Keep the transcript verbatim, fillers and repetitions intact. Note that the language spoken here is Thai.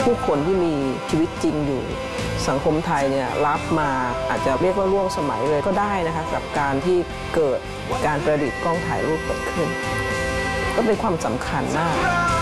ผู้คนที่มีชีวิตจริงอยู่สังคมไทยเนี่ยรับมาอาจจะเรียกว่าล่วงสมัยเลยก็ได้นะคะกับการที่เกิดการประดิษฐ์กล้องถ่ายรูปเกิดขึ้นก็เป็นความสำคัญมาก